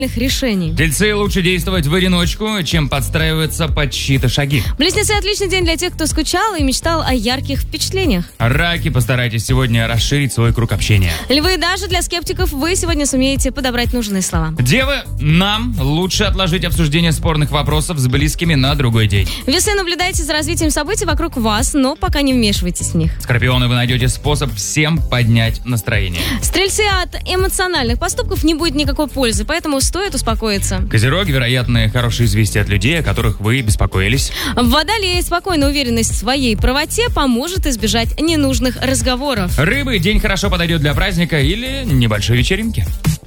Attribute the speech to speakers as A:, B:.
A: решений.
B: Тельцы, лучше действовать в одиночку, чем подстраиваться под чьи-то шаги.
A: Близнецы, отличный день для тех, кто скучал и мечтал о ярких впечатлениях.
B: Раки, постарайтесь сегодня расширить свой круг общения.
A: Львы, даже для скептиков вы сегодня сумеете подобрать нужные слова.
B: Девы, нам лучше отложить обсуждение спорных вопросов с близкими на другой день.
A: Весы, наблюдайте за развитием событий вокруг вас, но пока не вмешивайтесь в них.
B: Скорпионы, вы найдете способ всем поднять настроение.
A: Стрельцы, от эмоциональных поступков не будет никакой пользы, поэтому стоит успокоиться.
B: Козероги, вероятно, хорошие известия от людей, о которых вы беспокоились.
A: Водолеи, спокойная уверенность в своей правоте поможет избежать ненужных разговоров.
B: Рыбы, день хорошо подойдет для праздника или небольшой вечеринки.